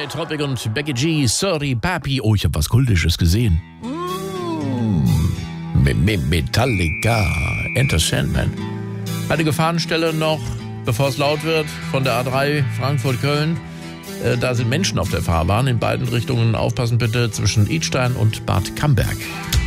Tropic und Becky G, Sorry Papi. Oh, ich habe was Kultisches gesehen. Metallica, Enter Sandman. Eine Gefahrenstelle noch, bevor es laut wird, von der A3 Frankfurt-Köln. Da sind Menschen auf der Fahrbahn in beiden Richtungen. Aufpassen bitte zwischen Idstein und Bad Camberg.